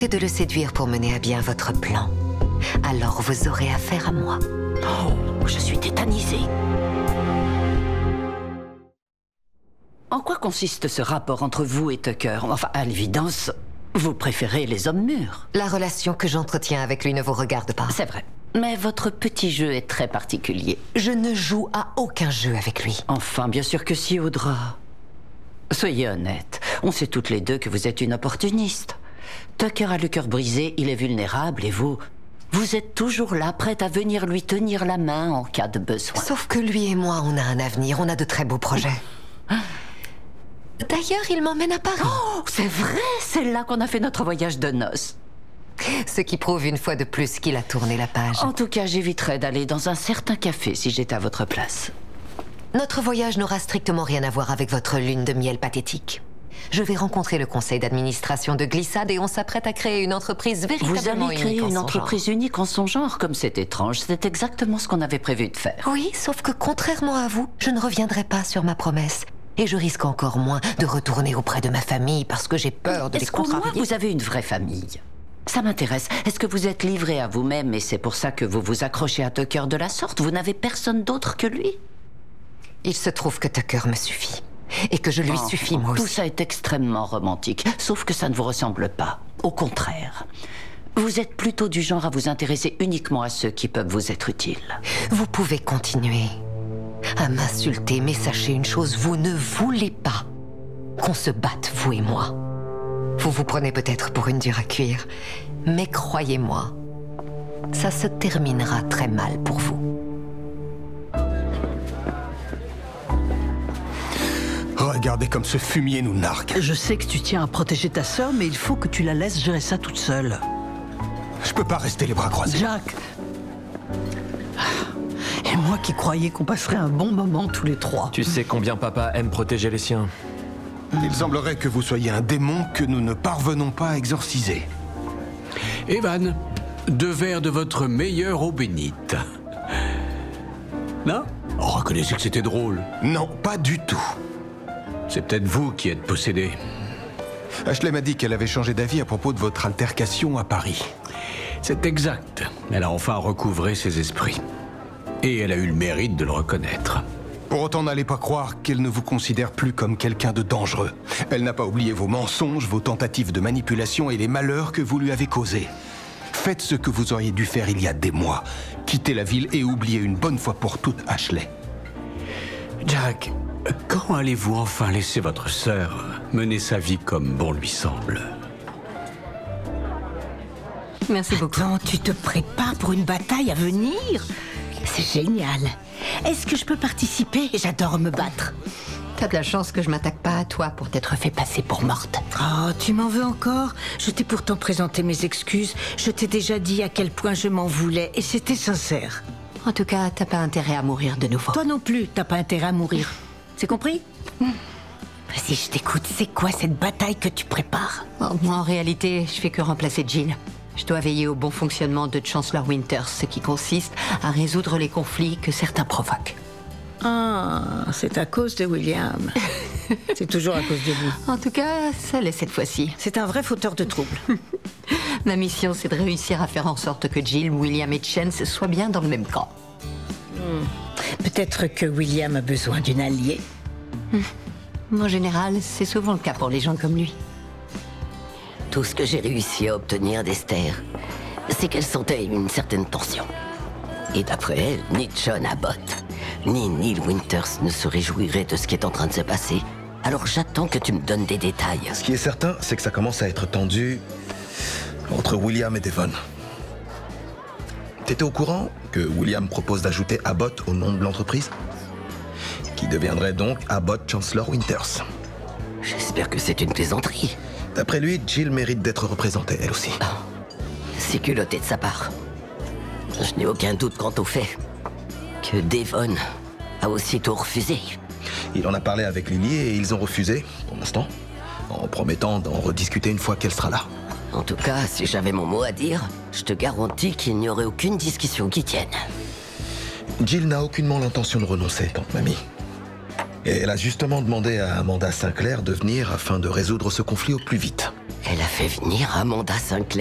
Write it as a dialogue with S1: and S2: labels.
S1: Et de le séduire pour mener à bien votre plan. Alors vous aurez affaire à moi.
S2: Oh, je suis tétanisée. En quoi consiste ce rapport entre vous et Tucker? Enfin, à l'évidence, vous préférez les hommes mûrs.
S1: La relation que j'entretiens avec lui ne vous regarde pas.
S2: C'est vrai. Mais votre petit jeu est très particulier.
S1: Je ne joue à aucun jeu avec lui.
S2: Enfin, bien sûr que si, Audra. Soyez honnête. On sait toutes les deux que vous êtes une opportuniste. Tucker a le cœur brisé, il est vulnérable, et vous êtes toujours là, prête à venir lui tenir la main en cas de besoin.
S1: Sauf que lui et moi, on a un avenir, on a de très beaux projets. D'ailleurs, il m'emmène à Paris.
S2: Oh, c'est vrai, c'est là qu'on a fait notre voyage de noces.
S1: Ce qui prouve une fois de plus qu'il a tourné la page.
S2: En tout cas, j'éviterais d'aller dans un certain café si j'étais à votre place.
S1: Notre voyage n'aura strictement rien à voir avec votre lune de miel pathétique. Je vais rencontrer le conseil d'administration de Glissade et on s'apprête à créer une entreprise véritablement
S2: Vous allez
S1: unique
S2: créer
S1: en
S2: une
S1: son
S2: entreprise
S1: genre.
S2: unique en son genre, comme c'est étrange. C'est exactement ce qu'on avait prévu de faire.
S1: Oui, sauf que contrairement à vous, je ne reviendrai pas sur ma promesse. Et je risque encore moins de retourner auprès de ma famille parce que j'ai peur de les
S2: Est-ce qu'au moins
S1: contrarier.
S2: vous avez une vraie famille? Ça m'intéresse. Est-ce que vous êtes livré à vous-même et c'est pour ça que vous vous accrochez à Tucker de la sorte? Vous n'avez personne d'autre que lui?
S1: Il se trouve que Tucker me suffit. Et que je lui suffis moi
S2: Tout
S1: aussi.
S2: ça est extrêmement romantique, sauf que ça ne vous ressemble pas. Au contraire. Vous êtes plutôt du genre à vous intéresser uniquement à ceux qui peuvent vous être utiles.
S1: Vous pouvez continuer à m'insulter, mais sachez une chose, vous ne voulez pas qu'on se batte, vous et moi. Vous vous prenez peut-être pour une dure à cuire, mais croyez-moi, ça se terminera très mal pour vous.
S3: Regardez comme ce fumier nous nargue.
S4: Je sais que tu tiens à protéger ta sœur, mais il faut que tu la laisses gérer ça toute seule.
S3: Je peux pas rester les bras croisés.
S4: Jack. Et moi qui croyais qu'on passerait un bon moment tous les trois.
S5: Tu sais combien papa aime protéger les siens.
S3: Il semblerait que vous soyez un démon que nous ne parvenons pas à exorciser.
S6: Evan, 2 verres de votre meilleure eau bénite. Non? Oh, reconnaissez que c'était drôle.
S3: Non, pas du tout.
S6: C'est peut-être vous qui êtes possédé.
S3: Ashley m'a dit qu'elle avait changé d'avis à propos de votre altercation à Paris.
S6: C'est exact. Elle a enfin recouvré ses esprits. Et elle a eu le mérite de le reconnaître.
S3: Pour autant, n'allez pas croire qu'elle ne vous considère plus comme quelqu'un de dangereux. Elle n'a pas oublié vos mensonges, vos tentatives de manipulation et les malheurs que vous lui avez causés. Faites ce que vous auriez dû faire il y a des mois. Quittez la ville et oubliez une bonne fois pour toutes Ashley.
S6: Jack, quand allez-vous enfin laisser votre sœur mener sa vie comme bon lui semble?
S1: Merci beaucoup.
S7: Attends, tu te prépares pour une bataille à venir? C'est génial. Est-ce que je peux participer? J'adore me battre.
S1: T'as de la chance que je m'attaque pas à toi pour t'être fait passer pour morte.
S7: Oh, tu m'en veux encore? Je t'ai pourtant présenté mes excuses. Je t'ai déjà dit à quel point je m'en voulais et c'était sincère.
S1: En tout cas, t'as pas intérêt à mourir de nouveau.
S7: Toi non plus, t'as pas intérêt à mourir. C'est compris? Vas-y, je t'écoute. C'est quoi cette bataille que tu prépares?
S1: Oh, moi, en réalité, je fais que remplacer Jill. Je dois veiller au bon fonctionnement de Chancellor Winters, ce qui consiste à résoudre les conflits que certains provoquent.
S7: Ah, c'est à cause de William. C'est toujours à cause de lui.
S1: En tout cas, ça l'est cette fois-ci.
S7: C'est un vrai fauteur de troubles.
S1: Ma mission, c'est de réussir à faire en sorte que Jill, William et Chance soient bien dans le même camp.
S7: Peut-être que William a besoin d'une alliée.
S1: En général, c'est souvent le cas pour les gens comme lui.
S2: Tout ce que j'ai réussi à obtenir d'Esther, c'est qu'elle sentait une certaine tension. Et d'après elle, ni John Abbott, ni Neil Winters ne se réjouiraient de ce qui est en train de se passer. Alors j'attends que tu me donnes des détails.
S8: Ce qui est certain, c'est que ça commence à être tendu entre William et Devon. T'étais au courant que William propose d'ajouter Abbott au nom de l'entreprise? Qui deviendrait donc Abbott Chancellor Winters.
S2: J'espère que c'est une plaisanterie.
S8: D'après lui, Jill mérite d'être représentée, elle aussi.
S2: C'est culotté de sa part. Je n'ai aucun doute quant au fait que Devon a aussitôt refusé.
S8: Il en a parlé avec Lily et ils ont refusé, pour l'instant, en promettant d'en rediscuter une fois qu'elle sera là.
S2: En tout cas, si j'avais mon mot à dire, je te garantis qu'il n'y aurait aucune discussion qui tienne.
S8: Jill n'a aucunement l'intention de renoncer, tante Mamie. Et elle a justement demandé à Amanda Sinclair de venir afin de résoudre ce conflit au plus vite.
S2: Elle a fait venir Amanda Sinclair.